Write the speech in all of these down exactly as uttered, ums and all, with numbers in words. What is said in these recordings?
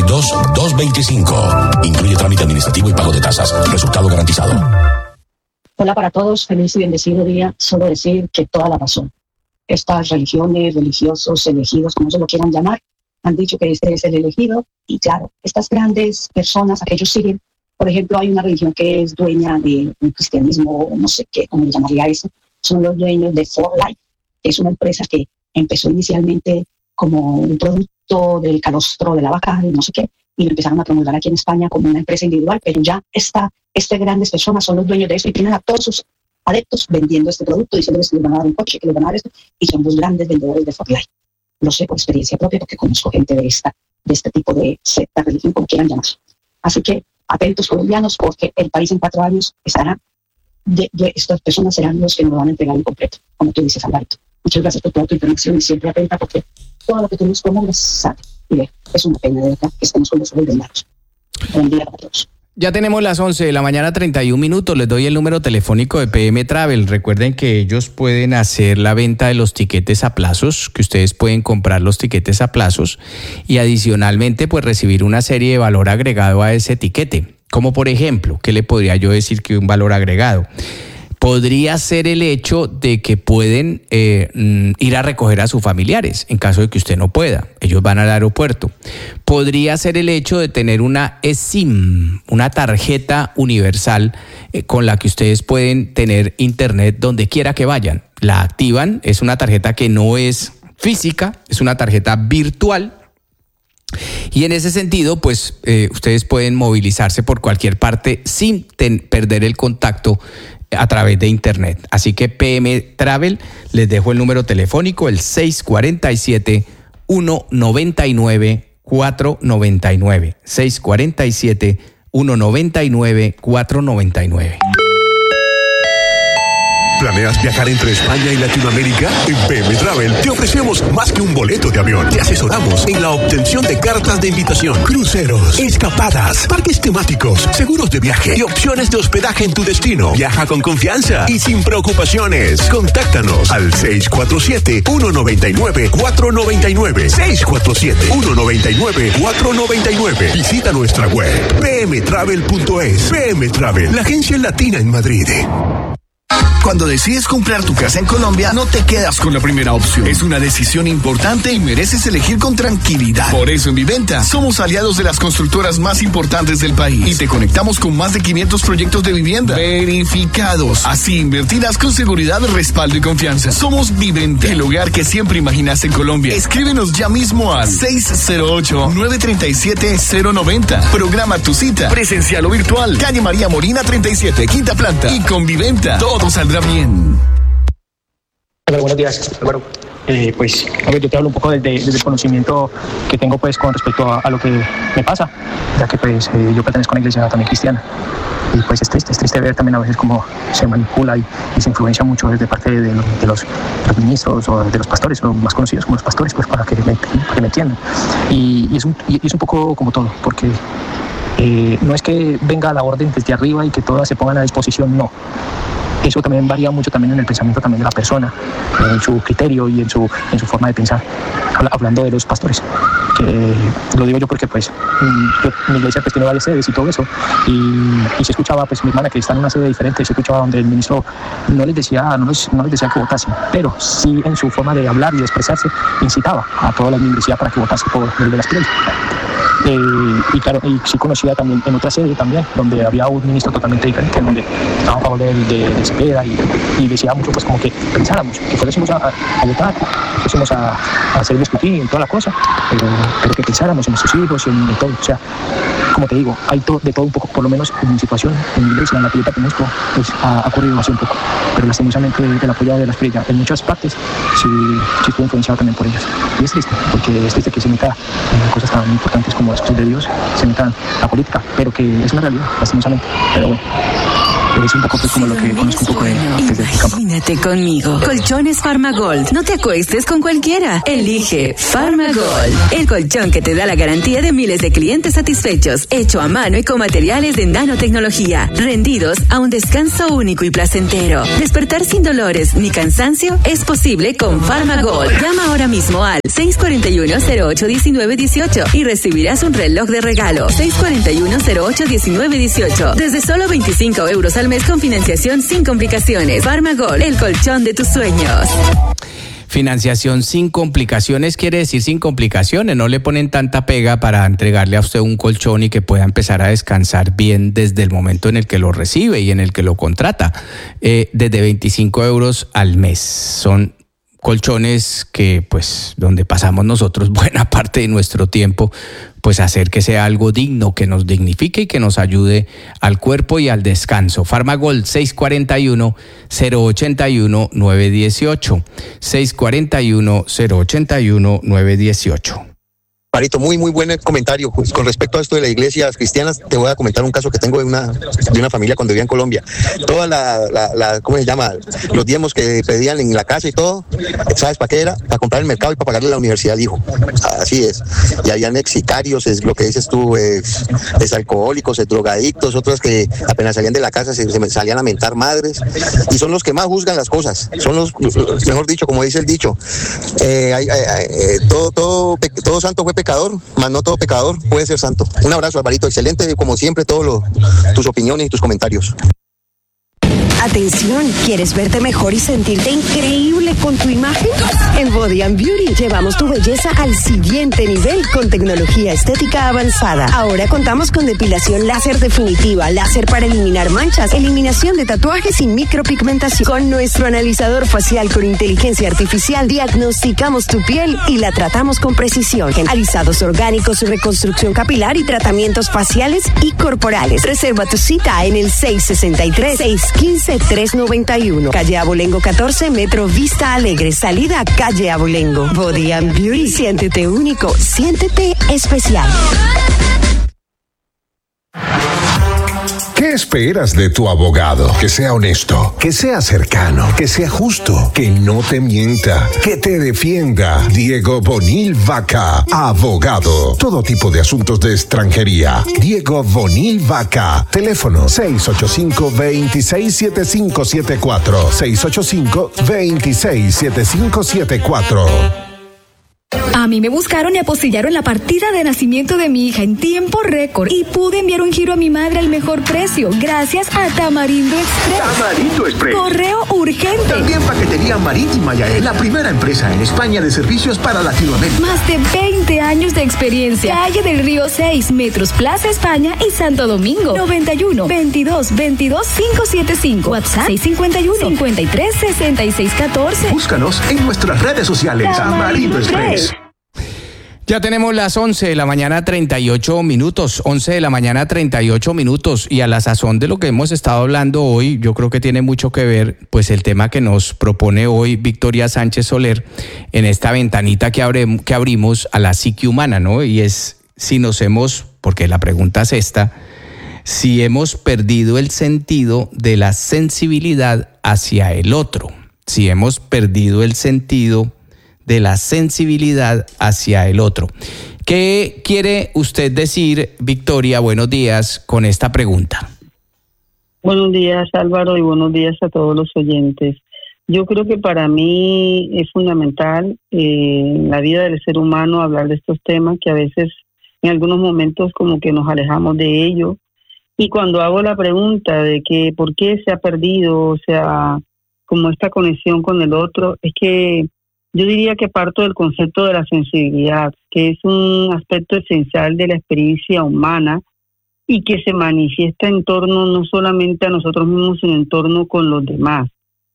dos dos veinticinco. Incluye trámite administrativo y pago de tasas. Resultado garantizado. Hola para todos, feliz y bendecido día. Solo decir que toda la razón. Estas religiones, religiosos, elegidos, como se lo quieran llamar, han dicho que este es el elegido. Y claro, estas grandes personas a que ellos siguen, por ejemplo, hay una religión que es dueña de un cristianismo, no sé qué, cómo le llamaría eso, son los dueños de For Life, que es una empresa que empezó inicialmente como un producto del calostro de la vaca y no sé qué, y lo empezaron a promulgar aquí en España como una empresa individual, pero ya está, estas grandes personas son los dueños de eso y tienen a todos sus adeptos vendiendo este producto, diciéndoles que les van a dar un coche, que les van a dar esto, y son los grandes vendedores de For Life. Lo sé por experiencia propia porque conozco gente de esta, de este tipo de secta, religión, como quieran llamar. Así que atentos colombianos, porque el país en cuatro años estará, de, de estas personas serán los que nos lo van a entregar en completo, como tú dices, Alvarito. Muchas gracias por toda tu información y siempre atenta, porque todo lo que tú nos promueves sale. Y ve, es una pena de verdad que estemos con los ojos vendados. Buen día para todos. Ya tenemos las once de la mañana, treinta y un minutos. Les doy el número telefónico de P M Travel. Recuerden que ellos pueden hacer la venta de los tiquetes a plazos, que ustedes pueden comprar los tiquetes a plazos y adicionalmente pues recibir una serie de valor agregado a ese tiquete. Como por ejemplo, ¿qué le podría yo decir que un valor agregado? Podría ser el hecho de que pueden eh, ir a recoger a sus familiares en caso de que usted no pueda. Ellos van al aeropuerto. Podría ser el hecho de tener una eSIM, una tarjeta universal eh, con la que ustedes pueden tener internet donde quiera que vayan. La activan, es una tarjeta que no es física, es una tarjeta virtual. Y en ese sentido, pues eh, ustedes pueden movilizarse por cualquier parte sin ten, perder el contacto a través de internet. Así que P M Travel, les dejo el número telefónico, el seis cuatro siete, uno nueve nueve, cuatro nueve nueve. seis cuatro siete, uno nueve nueve, cuatro nueve nueve. ¿Planeas viajar entre España y Latinoamérica? En P M Travel te ofrecemos más que un boleto de avión. Te asesoramos en la obtención de cartas de invitación, cruceros, escapadas, parques temáticos, seguros de viaje y opciones de hospedaje en tu destino. Viaja con confianza y sin preocupaciones. Contáctanos al seis cuatro siete, uno nueve nueve, cuatro nueve nueve. seis cuatro siete, uno nueve nueve, cuatro nueve nueve. Visita nuestra web p m travel punto es. P M Travel, la agencia latina en Madrid. Cuando decides comprar tu casa en Colombia, no te quedas con la primera opción. Es una decisión importante y mereces elegir con tranquilidad. Por eso en Viventa somos aliados de las constructoras más importantes del país y te conectamos con más de quinientos proyectos de vivienda verificados. Así invertirás con seguridad, respaldo y confianza. Somos Viventa, el hogar que siempre imaginas en Colombia. Escríbenos ya mismo al seis cero ocho, nueve tres siete, cero nueve cero. Programa tu cita, presencial o virtual. Calle María Morina treinta y siete, quinta planta. Y con Viventa todo saldrá bien. Hola, buenos días, Álvaro. Eh, pues, a ver, yo te hablo un poco desde, desde el conocimiento que tengo, pues, con respecto a, a lo que me pasa, ya que, pues, eh, yo pertenezco a una iglesia también cristiana. Y, pues, es triste, es triste ver también a veces cómo se manipula y, y se influencia mucho desde parte de, de, de los, los ministros o de los pastores, o más conocidos como los pastores, pues, para que me, para que me entiendan. Y, y, es un, y es un poco como todo, porque eh, no es que venga la orden desde arriba y que todas se pongan a disposición, no. Eso también varía mucho también en el pensamiento también de la persona, en su criterio y en su, en su forma de pensar. Hablando de los pastores, que lo digo yo porque pues yo, mi iglesia pues tiene varias sedes y todo eso, y, y se escuchaba, pues mi hermana que está en una sede diferente, se escuchaba donde el ministro no les decía, no les, no les decía que votasen, pero sí en su forma de hablar y de expresarse incitaba a toda la iglesia para que votase por el de las piedras. Eh, y claro, y sí conocía también en otra sede también, donde había un ministro totalmente diferente, donde estaba a favor de, de, de Cepeda y, y decía mucho pues como que pensáramos, que fuésemos a, a votar, fuésemos a, a hacer el escrutinio y toda la cosa, pero, pero que pensáramos en nuestros hijos y en, en todo. O sea, como te digo, hay to, de todo un poco, por lo menos en mi situación, en mi iglesia, en la que yo pertenezco, pues ha, ha ocurrido así un poco, pero lastimosamente el apoyo de la estrella en muchas partes sí, sí estuvo influenciado también por ellas. Y es triste, porque es triste que se meta en cosas tan importantes como las cosas de Dios, se metan a política, pero que es una realidad, lastimosamente, pero bueno. es un poco pues como lo que conozco un poco de, desde el campo. Imagínate conmigo. Colchones Farmagold. No te acuestes con cualquiera. Elige Farmagold. El colchón que te da la garantía de miles de clientes satisfechos. Hecho a mano y con materiales de nanotecnología. Rendidos a un descanso único y placentero. Despertar sin dolores ni cansancio es posible con Farmagold. Llama ahora mismo al seis cuatro uno, cero ocho uno nueve uno ocho y recibirás un reloj de regalo. seis cuatro uno, cero ocho uno nueve uno ocho. Desde solo veinticinco euros al mes con financiación sin complicaciones. Farmagold, el colchón de tus sueños. Financiación sin complicaciones quiere decir sin complicaciones. No le ponen tanta pega para entregarle a usted un colchón y que pueda empezar a descansar bien desde el momento en el que lo recibe y en el que lo contrata. Eh, desde veinticinco euros al mes. Son colchones que, pues, donde pasamos nosotros buena parte de nuestro tiempo, pues hacer que sea algo digno, que nos dignifique y que nos ayude al cuerpo y al descanso. Farmagold, seis cuatro uno, cero ocho uno nueve uno ocho. seis cuatro uno, cero ocho uno nueve uno ocho. Marito, muy muy buen comentario. Pues, con respecto a esto de las iglesias cristianas, te voy a comentar un caso que tengo de una de una familia cuando vivía en Colombia. Toda la, la, la ¿cómo se llama? Los diezmos que pedían en la casa y todo, ¿sabes para qué era? Para comprar el mercado y para pagarle la universidad al hijo. Así es. Y habían ex sicarios, es lo que dices tú, es, es alcohólicos, es drogadictos, otros que apenas salían de la casa se, se salían a mentar madres. Y son los que más juzgan las cosas. Son los, mejor dicho, como dice el dicho, eh, hay, hay, eh, todo, todo, todo santo fue pecador. Pecador, más no todo pecador puede ser santo. Un abrazo, Alvarito, excelente, como siempre, todas tus opiniones y tus comentarios. Atención, ¿quieres verte mejor y sentirte increíble con tu imagen? En Body and Beauty llevamos tu belleza al siguiente nivel con tecnología estética avanzada. Ahora contamos con depilación láser definitiva, láser para eliminar manchas, eliminación de tatuajes y micropigmentación. Con nuestro analizador facial con inteligencia artificial diagnosticamos tu piel y la tratamos con precisión. En alisados orgánicos, reconstrucción capilar y tratamientos faciales y corporales. Reserva tu cita en el seis seis tres, seis uno cinco, tres nueve uno. Calle Abolengo catorce, Metro Vista Alegre. Salida Calle Abolengo. Body and Beauty. Siéntete único. Siéntete especial. ¿Qué esperas de tu abogado? Que sea honesto, que sea cercano, que sea justo, que no te mienta, que te defienda. Diego Bonil Vaca, abogado. Todo tipo de asuntos de extranjería. Diego Bonil Vaca. Teléfono seis ocho cinco, dos seis siete cinco siete cuatro. seis ocho cinco, dos seis siete cinco siete cuatro. A mí me buscaron y apostillaron la partida de nacimiento de mi hija en tiempo récord y pude enviar un giro a mi madre al mejor precio gracias a Tamarindo Express. Tamarindo Express. Correo urgente. También paquetería marítima Yael, la primera empresa en España de servicios para Latinoamérica. Más de veinte años de experiencia. Calle del Río seis, Metros Plaza España y Santo Domingo. noventa y uno, veintidós, veintidós, quinientos setenta y cinco. WhatsApp seis cinco uno, cincuenta y tres, sesenta y seis catorce. Búscanos en nuestras redes sociales. Tamarindo Express. Ya tenemos las once de la mañana, treinta y ocho minutos, once de la mañana, treinta y ocho minutos, y a la sazón de lo que hemos estado hablando hoy, yo creo que tiene mucho que ver, pues, el tema que nos propone hoy Victoria Sánchez Soler en esta ventanita que, abre, que abrimos a la psique humana, ¿no? Y es si nos hemos, porque la pregunta es esta, si hemos perdido el sentido de la sensibilidad hacia el otro, si hemos perdido el sentido de la sensibilidad hacia el otro. ¿Qué quiere usted decir, Victoria? Buenos días, con esta pregunta. Buenos días, Álvaro, y buenos días a todos los oyentes. Yo creo que para mí es fundamental eh, en la vida del ser humano hablar de estos temas que a veces en algunos momentos como que nos alejamos de ello. Y cuando hago la pregunta de que por qué se ha perdido, o sea, como esta conexión con el otro, es que yo diría que parto del concepto de la sensibilidad, que es un aspecto esencial de la experiencia humana y que se manifiesta en torno no solamente a nosotros mismos, sino en torno con los demás.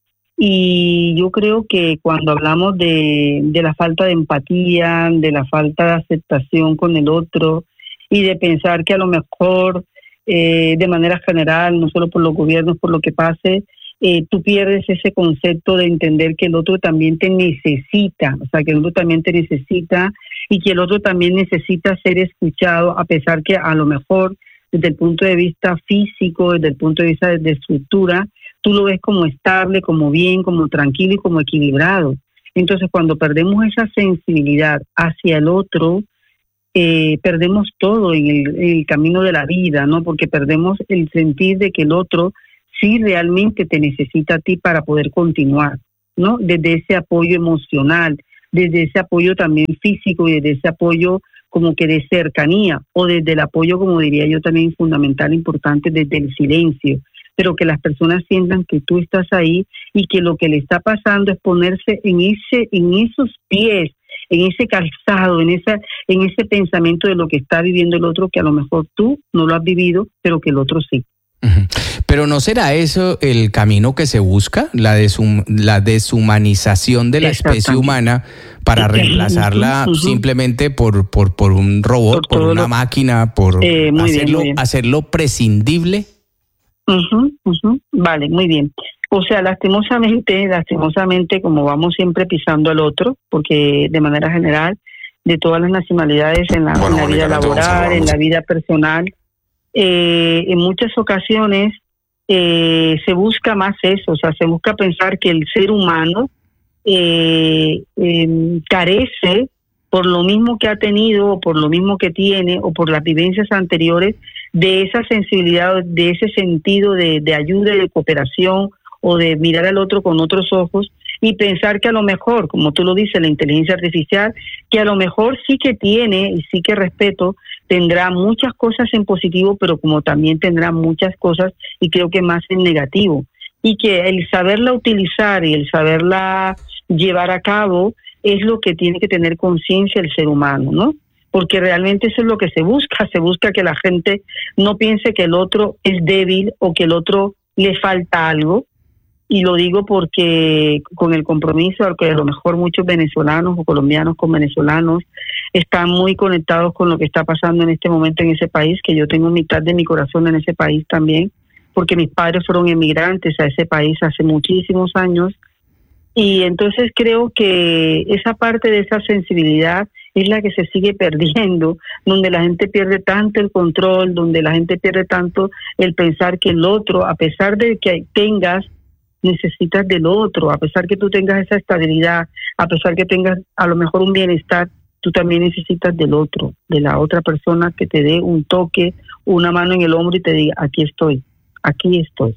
Y yo creo que cuando hablamos de, de la falta de empatía, de la falta de aceptación con el otro y de pensar que a lo mejor eh, de manera general, no solo por los gobiernos, por lo que pase, Eh, tú pierdes ese concepto de entender que el otro también te necesita, o sea, que el otro también te necesita y que el otro también necesita ser escuchado, a pesar que a lo mejor desde el punto de vista físico, desde el punto de vista de, de estructura, tú lo ves como estable, como bien, como tranquilo y como equilibrado. Entonces, cuando perdemos esa sensibilidad hacia el otro, eh, perdemos todo en el, en el camino de la vida, ¿no? Porque perdemos el sentir de que el otro sí realmente te necesita a ti para poder continuar, ¿no? Desde ese apoyo emocional, desde ese apoyo también físico y desde ese apoyo como que de cercanía, o desde el apoyo, como diría yo también fundamental, importante, desde el silencio, pero que las personas sientan que tú estás ahí y que lo que le está pasando es ponerse en ese, en esos pies, en ese calzado, en esa, en ese pensamiento de lo que está viviendo el otro, que a lo mejor tú no lo has vivido, pero que el otro sí. Uh-huh. Pero ¿no será eso el camino que se busca? La, deshum- la deshumanización de la especie humana para reemplazarla uh-huh. simplemente por, por, por un robot, por, por una lo... máquina, por eh, hacerlo, bien, bien. hacerlo prescindible. Uh-huh, uh-huh. Vale, muy bien. O sea, lastimosamente, lastimosamente, como vamos siempre pisando al otro, porque de manera general, de todas las nacionalidades en la, bueno, en la vida laboral, en la vida personal, eh, en muchas ocasiones eh, se busca más eso, o sea, se busca pensar que el ser humano eh, eh, carece, por lo mismo que ha tenido, o por lo mismo que tiene, o por las vivencias anteriores, de esa sensibilidad, de ese sentido de, de ayuda y de cooperación, o de mirar al otro con otros ojos, y pensar que a lo mejor, como tú lo dices, la inteligencia artificial, que a lo mejor sí que tiene, y sí que respeto, tendrá muchas cosas en positivo, pero como también tendrá muchas cosas, y creo que más en negativo, y que el saberla utilizar y el saberla llevar a cabo es lo que tiene que tener conciencia el ser humano, ¿no? Porque realmente eso es lo que se busca, se busca que la gente no piense que el otro es débil o que el otro le falta algo, y lo digo porque con el compromiso al que a lo mejor muchos venezolanos o colombianos con venezolanos están muy conectados con lo que está pasando en este momento en ese país, que yo tengo mitad de mi corazón en ese país también, porque mis padres fueron emigrantes a ese país hace muchísimos años, y entonces creo que esa parte de esa sensibilidad es la que se sigue perdiendo, donde la gente pierde tanto el control, donde la gente pierde tanto el pensar que el otro, a pesar de que tengas, necesitas del otro, a pesar que tú tengas esa estabilidad, a pesar que tengas a lo mejor un bienestar, tú también necesitas del otro, de la otra persona que te dé un toque, una mano en el hombro y te diga, aquí estoy, aquí estoy,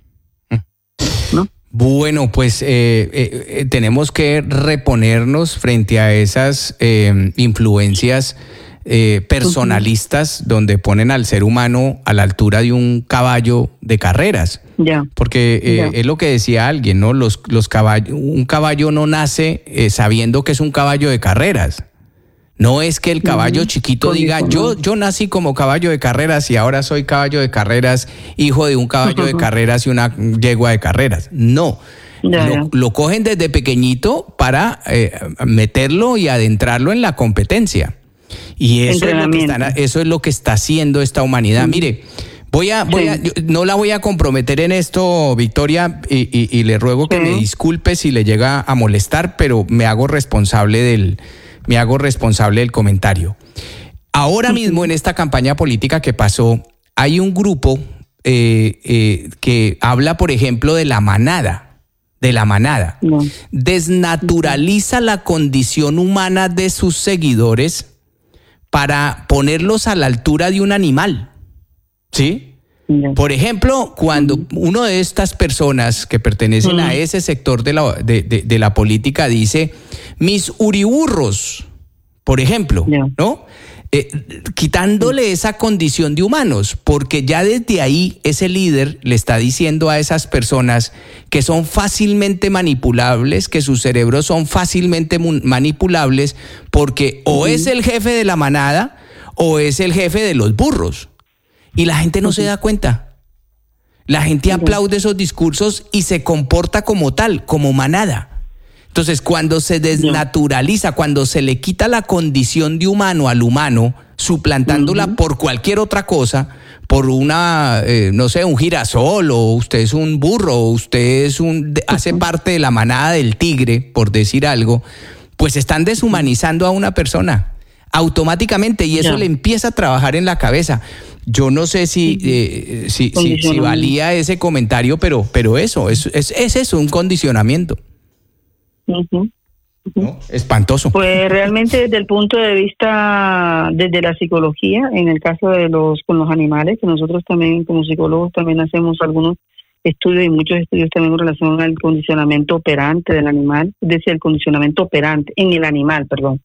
¿no? Bueno, pues eh, eh, tenemos que reponernos frente a esas eh, influencias eh, personalistas uh-huh. donde ponen al ser humano a la altura de un caballo de carreras. Ya. Porque eh, ya. es lo que decía alguien, ¿no? Los, los caballos, un caballo no nace eh, sabiendo que es un caballo de carreras. No es que el caballo uh-huh. chiquito Con diga, yo, yo nací como caballo de carreras y ahora soy caballo de carreras, hijo de un caballo uh-huh. de carreras y una yegua de carreras. No, ya, lo, ya. lo cogen desde pequeñito para eh, meterlo y adentrarlo en la competencia. Y eso es lo que está, eso es lo que está haciendo esta humanidad. Uh-huh. Mire, voy a, voy sí. a, yo no la voy a comprometer en esto, Victoria, y, y, y le ruego que sí. me disculpe si le llega a molestar, pero me hago responsable del... me hago responsable del comentario. Ahora mismo en esta campaña política que pasó, hay un grupo eh, eh, que habla, por ejemplo, de la manada, de la manada. No. Desnaturaliza la condición humana de sus seguidores para ponerlos a la altura de un animal, ¿sí? No. Por ejemplo, cuando uh-huh. uno de estas personas que pertenecen uh-huh. a ese sector de la, de, de, de la política dice, mis uriburros, por ejemplo, yeah. ¿no? Eh, quitándole esa condición de humanos, porque ya desde ahí ese líder le está diciendo a esas personas que son fácilmente manipulables, que sus cerebros son fácilmente manipulables, porque uh-huh. o es el jefe de la manada o es el jefe de los burros. Y la gente no uh-huh. se da cuenta. La gente uh-huh. aplaude esos discursos y se comporta como tal, como manada. Entonces, cuando se desnaturaliza, cuando se le quita la condición de humano al humano, suplantándola uh-huh. por cualquier otra cosa, por una, eh, no sé, un girasol, o usted es un burro, o usted es un, hace uh-huh. parte de la manada del tigre, por decir algo, pues están deshumanizando a una persona. automáticamente, y eso Ya. le empieza a trabajar en la cabeza. Yo no sé si, eh, si, si, si valía ese comentario, pero, pero eso, es, es, es eso, un condicionamiento. Ujú. ¿No? Espantoso. Pues realmente desde el punto de vista, desde la psicología, en el caso de los con los animales, que nosotros también como psicólogos también hacemos algunos estudios y muchos estudios también en relación al condicionamiento operante del animal, es decir, el condicionamiento operante en el animal, perdón.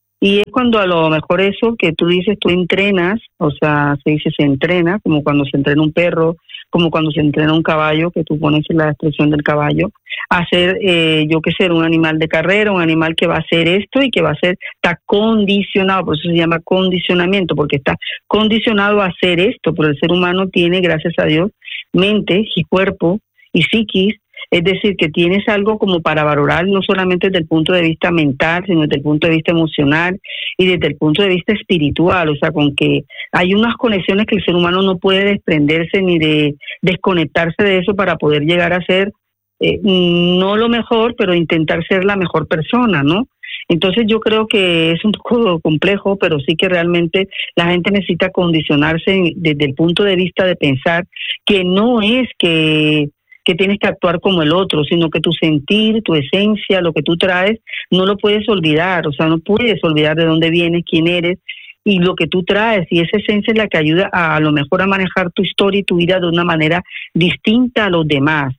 Y es cuando a lo mejor eso que tú dices, tú entrenas, o sea, se dice se entrena, como cuando se entrena un perro, como cuando se entrena un caballo, que tú pones la expresión del caballo, a ser, eh, yo qué sé, un animal de carrera, un animal que va a hacer esto y que va a ser, está condicionado, por eso se llama condicionamiento, porque está condicionado a hacer esto, pero el ser humano tiene, gracias a Dios, mente y cuerpo y psiquis. Es decir, que tienes algo como para valorar no solamente desde el punto de vista mental, sino desde el punto de vista emocional y desde el punto de vista espiritual. O sea, con que hay unas conexiones que el ser humano no puede desprenderse ni de desconectarse de eso para poder llegar a ser, eh, no lo mejor, pero intentar ser la mejor persona, ¿no? Entonces yo creo que es un poco complejo, pero sí que realmente la gente necesita condicionarse desde el punto de vista de pensar que no es que... que tienes que actuar como el otro, sino que tu sentir, tu esencia, lo que tú traes, no lo puedes olvidar, o sea, no puedes olvidar de dónde vienes, quién eres y lo que tú traes, y esa esencia es la que ayuda a, a lo mejor a manejar tu historia y tu vida de una manera distinta a los demás.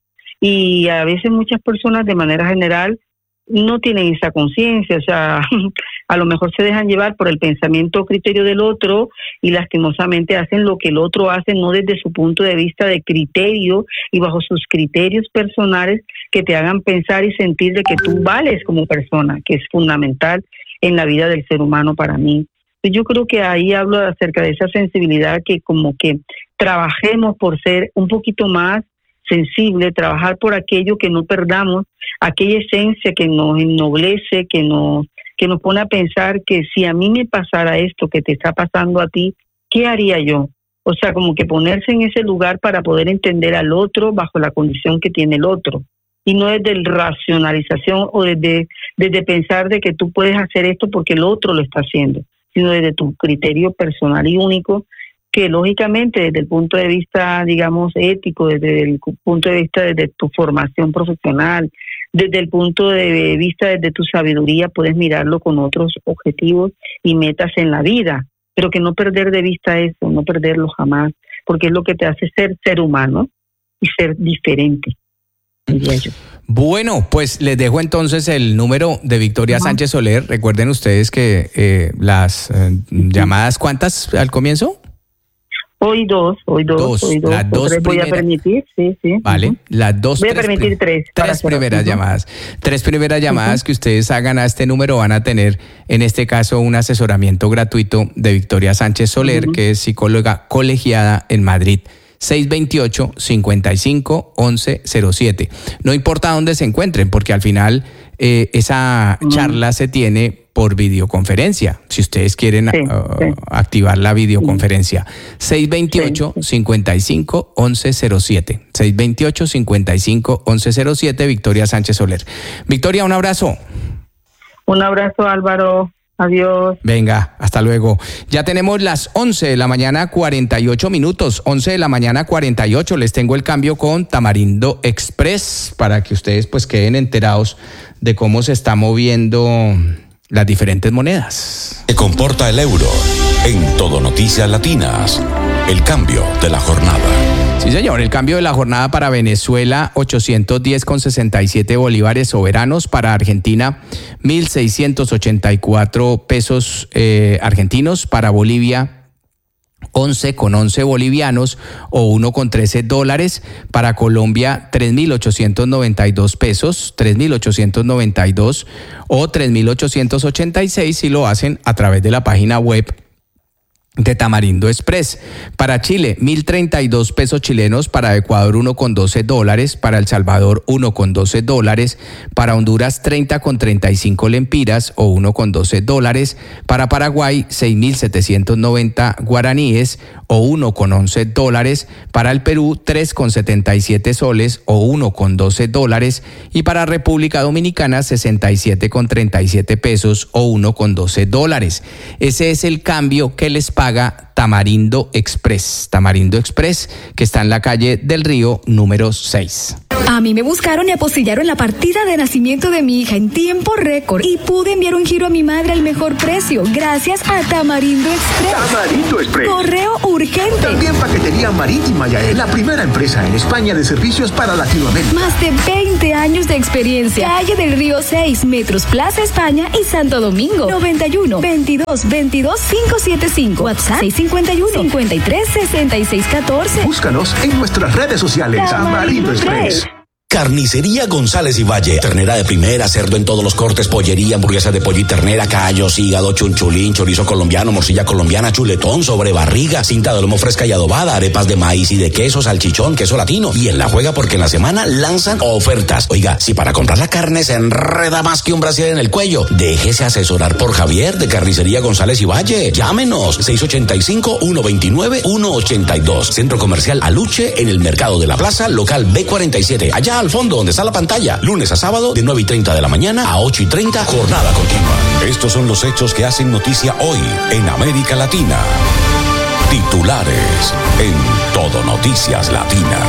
Y a veces muchas personas de manera general no tienen esa conciencia, o sea, a lo mejor se dejan llevar por el pensamiento o criterio del otro y lastimosamente hacen lo que el otro hace, no desde su punto de vista de criterio y bajo sus criterios personales que te hagan pensar y sentir de que tú vales como persona, que es fundamental en la vida del ser humano para mí. Yo creo que ahí hablo acerca de esa sensibilidad, que como que trabajemos por ser un poquito más sensible, trabajar por aquello, que no perdamos aquella esencia que nos ennoblece, que nos que nos pone a pensar que si a mí me pasara esto que te está pasando a ti, ¿qué haría yo? O sea, como que ponerse en ese lugar para poder entender al otro bajo la condición que tiene el otro. Y no desde la racionalización o desde, desde pensar de que tú puedes hacer esto porque el otro lo está haciendo, sino desde tu criterio personal y único, que lógicamente desde el punto de vista, digamos, ético, desde el punto de vista desde tu formación profesional, desde el punto de vista desde tu sabiduría, puedes mirarlo con otros objetivos y metas en la vida, pero que no perder de vista eso, no perderlo jamás, porque es lo que te hace ser ser humano y ser diferente, diría yo. Bueno, pues les dejo entonces el número de Victoria uh-huh. Sánchez Soler. Recuerden ustedes que eh, las eh, llamadas, ¿cuántas al comienzo? Hoy dos, hoy dos, dos hoy dos. Las dos tres voy primera, a permitir, sí, sí. Vale, uh-huh. las dos. Voy a tres, permitir tres. Tres primeras uh-huh. llamadas. Tres primeras llamadas uh-huh. que ustedes hagan a este número van a tener, en este caso, un asesoramiento gratuito de Victoria Sánchez Soler, uh-huh. que es psicóloga colegiada en Madrid. seis dos ocho, cinco cinco, once cero siete. No importa dónde se encuentren, porque al final eh, esa uh-huh. charla se tiene por videoconferencia, si ustedes quieren sí, uh, sí. activar la videoconferencia. seis dos ocho, cinco cinco, once cero siete. seis dos ocho, cinco cinco, once cero siete, Victoria Sánchez Soler. Victoria, un abrazo. Un abrazo, Álvaro. Adiós. Venga, hasta luego. Ya tenemos las once de la mañana, cuarenta y ocho minutos. once de la mañana, cuarenta y ocho. Les tengo el cambio con Tamarindo Express para que ustedes pues queden enterados de cómo se está moviendo las diferentes monedas. Se comporta el euro en Todo Noticias Latinas. El cambio de la jornada. Sí, señor, el cambio de la jornada para Venezuela, ochocientos diez con sesenta y siete bolívares soberanos. Para Argentina, mil seiscientos ochenta y cuatro pesos eh, argentinos. Para Bolivia, once con once bolivianos o uno con trece dólares. Para Colombia, tres mil ochocientos noventa y dos pesos, tres mil ochocientos noventa y dos o tres mil ochocientos ochenta y seis si lo hacen a través de la página web de Tamarindo Express. Para Chile, mil treinta y dos pesos chilenos. Para Ecuador, uno con doce dólares. Para El Salvador, uno con doce dólares. Para Honduras, treinta con treinta y cinco lempiras o uno con doce dólares. Para Paraguay, seis mil setecientos noventa guaraníes o uno con once dólares. Para el Perú, tres con setenta y siete soles o uno con doce dólares. Y para República Dominicana, sesenta y siete con treinta y siete pesos o uno con doce dólares. Ese es el cambio que les paga Tamarindo Express. Tamarindo Express, que está en la calle del Río número seis. A mí me buscaron y apostillaron la partida de nacimiento de mi hija en tiempo récord y pude enviar un giro a mi madre al mejor precio gracias a Tamarindo Express. Tamarindo Express. Correo urgente. También paquetería marítima Yael, la primera empresa en España de servicios para Latinoamérica. Más de veinte años de experiencia. Calle del Río seis, Metros Plaza España y Santo Domingo. noventa y uno, veintidós, veintidós, quinientos setenta y cinco. WhatsApp seis cinco uno, cincuenta y tres, sesenta y seis catorce. Búscanos en nuestras redes sociales. Tamarindo Express. Carnicería González y Valle. Ternera de primera, cerdo en todos los cortes, pollería, hamburguesa de pollo y ternera, callos, hígado, chunchulín, chorizo colombiano, morcilla colombiana, chuletón, sobrebarriga, cinta de lomo fresca y adobada, arepas de maíz y de queso, salchichón, queso latino. Y en La Juega porque en la semana lanzan ofertas. Oiga, si para comprar la carne se enreda más que un brasier en el cuello, déjese asesorar por Javier de Carnicería González y Valle. Llámenos seis ocho cinco, uno dos nueve, uno ocho dos. Centro Comercial Aluche en el Mercado de la Plaza, local B cuarenta y siete. Allá al fondo donde está la pantalla, lunes a sábado de nueve y treinta de la mañana a ocho y treinta, jornada continua. Estos son los hechos que hacen noticia hoy en América Latina. Titulares en Todo Noticias Latinas.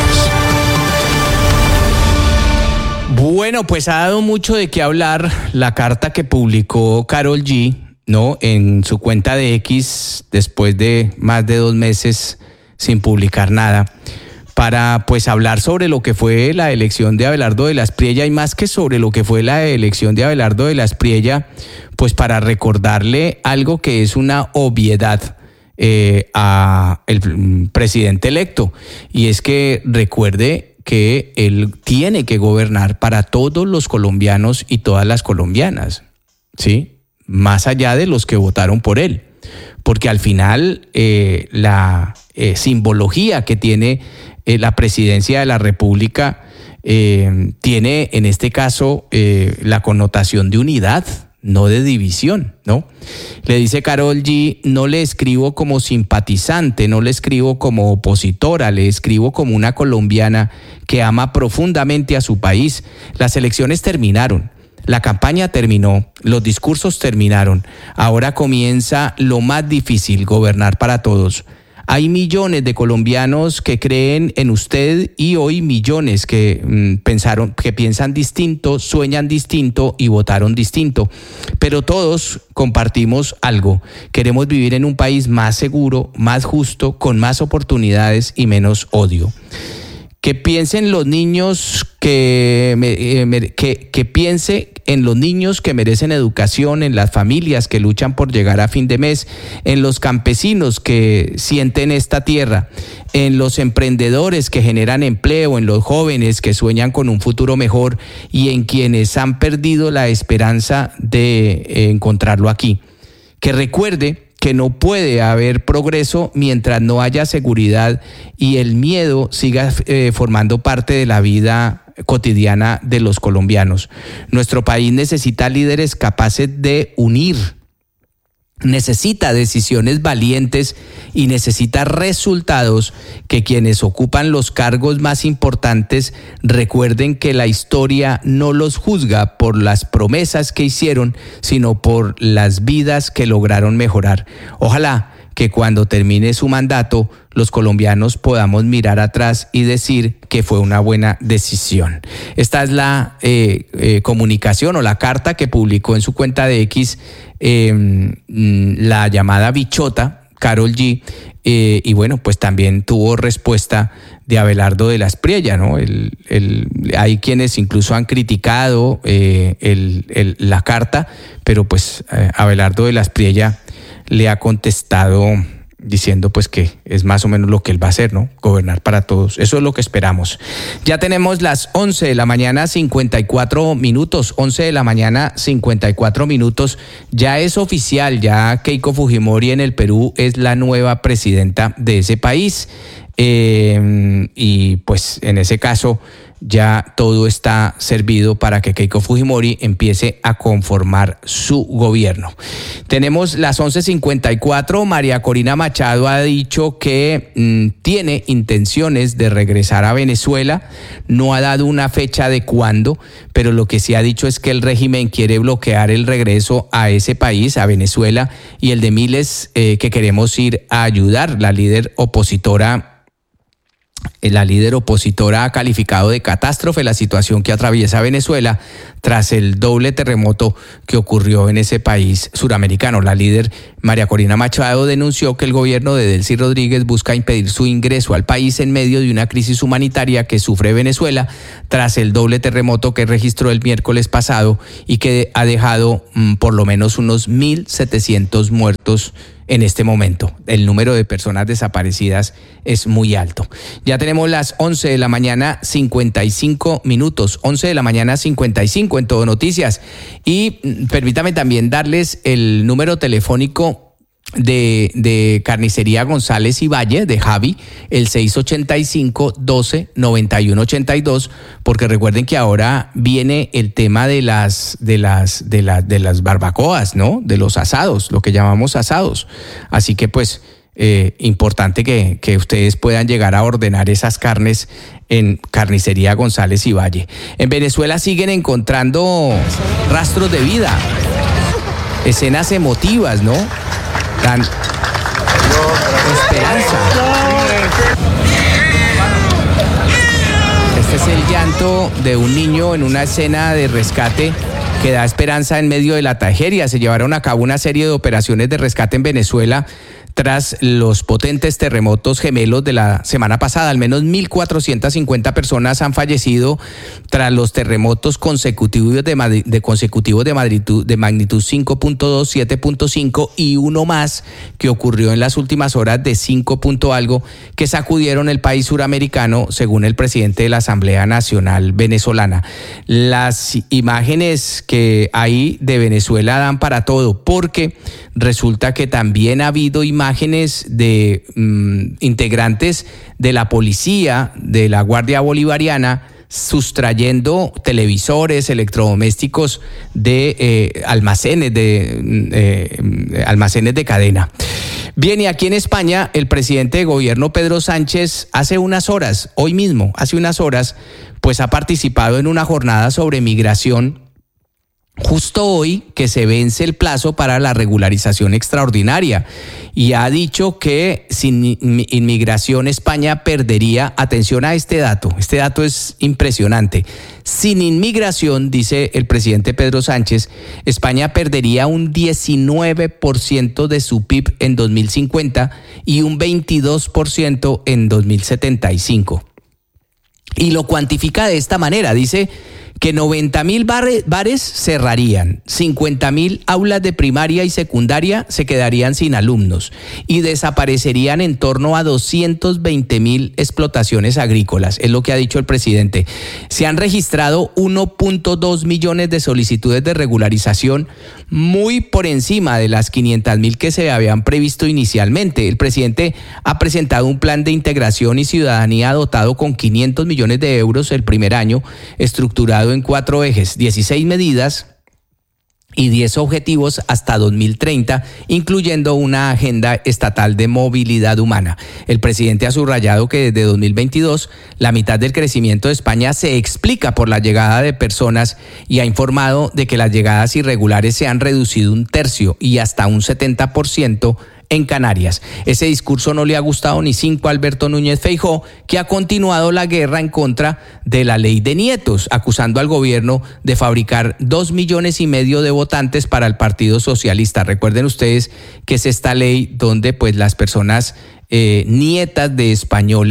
Bueno, pues ha dado mucho de qué hablar la carta que publicó Karol G, ¿no?, en su cuenta de X después de más de dos meses sin publicar nada, para pues hablar sobre lo que fue la elección de Abelardo de la Espriella, y más que sobre lo que fue la elección de Abelardo de la Espriella, pues para recordarle algo que es una obviedad eh, a el presidente electo, y es que recuerde que él tiene que gobernar para todos los colombianos y todas las colombianas, ¿sí?, más allá de los que votaron por él, porque al final eh, la eh, simbología que tiene Eh, la presidencia de la República eh, tiene en este caso eh, la connotación de unidad, no de división, ¿no? Le dice Karol G: no le escribo como simpatizante, no le escribo como opositora, le escribo como una colombiana que ama profundamente a su país. Las elecciones terminaron, la campaña terminó, los discursos terminaron, ahora comienza lo más difícil, gobernar para todos. Hay millones de colombianos que creen en usted y hoy millones que mmm, pensaron, que piensan distinto, sueñan distinto y votaron distinto. Pero todos compartimos algo. Queremos vivir en un país más seguro, más justo, con más oportunidades y menos odio. Que piensen los niños que, eh, que, que piense en los niños que merecen educación, en las familias que luchan por llegar a fin de mes, en los campesinos que sienten esta tierra, en los emprendedores que generan empleo, en los jóvenes que sueñan con un futuro mejor y en quienes han perdido la esperanza de eh, encontrarlo aquí. Que recuerde que no puede haber progreso mientras no haya seguridad y el miedo siga eh, formando parte de la vida cotidiana de los colombianos. Nuestro país necesita líderes capaces de unir, necesita decisiones valientes y necesita resultados que quienes ocupan los cargos más importantes recuerden que la historia no los juzga por las promesas que hicieron, sino por las vidas que lograron mejorar. Ojalá que cuando termine su mandato, los colombianos podamos mirar atrás y decir que fue una buena decisión. Esta es la eh, eh, comunicación o la carta que publicó en su cuenta de X eh, la llamada bichota, Karol G, eh, y bueno, pues también tuvo respuesta de Abelardo de la Espriella, ¿no? El, el, hay quienes incluso han criticado eh, el, el, la carta, pero pues eh, Abelardo de la Espriella le ha contestado diciendo pues que es más o menos lo que él va a hacer, ¿no? Gobernar para todos. Eso es lo que esperamos. Ya tenemos las once de la mañana, cincuenta y cuatro minutos. once de la mañana, cincuenta y cuatro minutos. Ya es oficial, ya Keiko Fujimori en el Perú es la nueva presidenta de ese país. Eh, y pues en ese caso ya todo está servido para que Keiko Fujimori empiece a conformar su gobierno. Tenemos las once cincuenta y cuatro. María Corina Machado ha dicho que mmm, tiene intenciones de regresar a Venezuela. No ha dado una fecha de cuándo, pero lo que sí ha dicho es que el régimen quiere bloquear el regreso a ese país, a Venezuela, y el de miles eh, que queremos ir a ayudar. La líder opositora La líder opositora ha calificado de catástrofe la situación que atraviesa Venezuela tras el doble terremoto que ocurrió en ese país suramericano. La líder María Corina Machado denunció que el gobierno de Delcy Rodríguez busca impedir su ingreso al país en medio de una crisis humanitaria que sufre Venezuela tras el doble terremoto que registró el miércoles pasado y que ha dejado mmm, por lo menos unos mil setecientos muertos en este momento. El número de personas desaparecidas es muy alto. Ya tenemos las once de la mañana, cincuenta y cinco minutos. once de la mañana, cincuenta y cinco en Todo Noticias. Y permítame también darles el número telefónico de, de Carnicería González y Valle, de Javi, el seis ochenta y cinco, doce, noventa y uno ochenta y dos, porque recuerden que ahora viene el tema de las, de las, de las, de las barbacoas, ¿no? De los asados, lo que llamamos asados. Así que pues eh, importante que, que ustedes puedan llegar a ordenar esas carnes en Carnicería González y Valle. En Venezuela siguen encontrando rastros de vida, escenas emotivas, ¿no? Dan esperanza. Este es el llanto de un niño en una escena de rescate que da esperanza en medio de la tragedia. Se llevaron a cabo una serie de operaciones de rescate en Venezuela tras los potentes terremotos gemelos de la semana pasada. Al menos mil cuatrocientas cincuenta personas han fallecido tras los terremotos consecutivos de, Madrid, de, consecutivos de, magnitud, de magnitud cinco punto dos, siete punto cinco y uno más que ocurrió en las últimas horas de cinco punto algo que sacudieron el país suramericano, según el presidente de la Asamblea Nacional Venezolana. Las imágenes que hay de Venezuela dan para todo, porque resulta que también ha habido imágenes de mm, integrantes de la policía, de la Guardia Bolivariana, sustrayendo televisores, electrodomésticos de eh, almacenes de eh, almacenes de cadena. Bien, y aquí en España, el presidente de gobierno, Pedro Sánchez, hace unas horas, hoy mismo, hace unas horas, pues ha participado en una jornada sobre migración. Justo hoy que se vence el plazo para la regularización extraordinaria, y ha dicho que sin inmigración España perdería, atención a este dato, este dato es impresionante, sin inmigración, dice el presidente Pedro Sánchez, España perdería un diecinueve por ciento de su P I B en dos mil cincuenta y un veintidós por ciento en dos mil setenta y cinco. Y lo cuantifica de esta manera, dice que noventa mil bares cerrarían, cincuenta mil aulas de primaria y secundaria se quedarían sin alumnos y desaparecerían en torno a doscientas veinte mil explotaciones agrícolas, es lo que ha dicho el presidente. Se han registrado uno punto dos millones de solicitudes de regularización, muy por encima de las quinientas mil que se habían previsto inicialmente. El presidente ha presentado un plan de integración y ciudadanía dotado con quinientos millones de euros el primer año, estructurado en cuatro ejes, dieciséis medidas y diez objetivos hasta dos mil treinta, incluyendo una agenda estatal de movilidad humana. El presidente ha subrayado que desde dos mil veintidós la mitad del crecimiento de España se explica por la llegada de personas y ha informado de que las llegadas irregulares se han reducido un tercio y hasta un setenta por ciento en Canarias. Ese discurso no le ha gustado ni cinco a Alberto Núñez Feijóo, que ha continuado la guerra en contra de la ley de nietos, acusando al gobierno de fabricar dos millones y medio de votantes para el Partido Socialista. Recuerden ustedes que es esta ley donde pues las personas eh, nietas de españoles,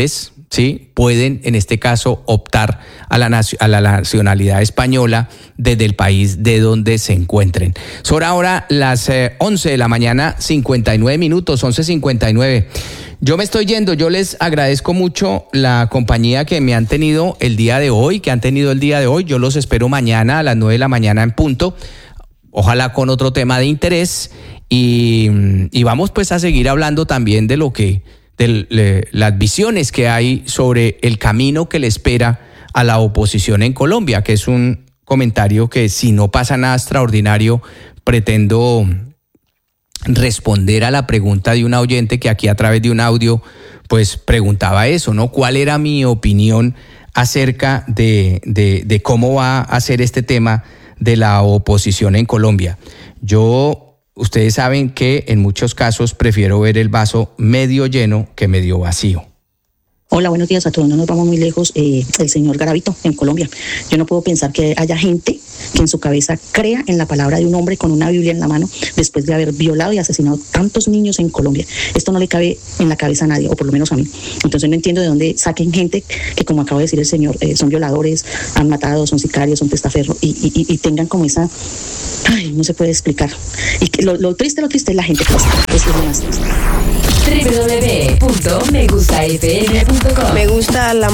¿sí? Pueden, en este caso, optar a la, nacio- a la nacionalidad española desde el país de donde se encuentren. Son ahora las eh, once de la mañana, cincuenta y nueve minutos, once cincuenta y nueve. Yo me estoy yendo, yo les agradezco mucho la compañía que me han tenido el día de hoy, que han tenido el día de hoy. Yo los espero mañana a las nueve de la mañana en punto, ojalá con otro tema de interés, y, y vamos pues a seguir hablando también de lo que... de le, las visiones que hay sobre el camino que le espera a la oposición en Colombia, que es un comentario que, si no pasa nada extraordinario, pretendo responder a la pregunta de una oyente que aquí a través de un audio pues preguntaba eso, ¿no? ¿Cuál era mi opinión acerca de, de, de cómo va a ser este tema de la oposición en Colombia? Yo... Ustedes saben que en muchos casos prefiero ver el vaso medio lleno que medio vacío. Hola, buenos días a todos. No nos vamos muy lejos. Eh, el señor Garavito en Colombia. Yo no puedo pensar que haya gente que en su cabeza crea en la palabra de un hombre con una Biblia en la mano después de haber violado y asesinado tantos niños en Colombia. Esto no le cabe en la cabeza a nadie, o por lo menos a mí. Entonces no entiendo de dónde saquen gente que, como acaba de decir el señor, eh, son violadores, han matado, son sicarios, son testaferros, y, y, y tengan como esa... Ay, no se puede explicar. Y que lo, lo triste, lo triste es la gente que está. Eso es lo más triste. doble u doble u doble u punto me gusta f m punto com. Me gusta la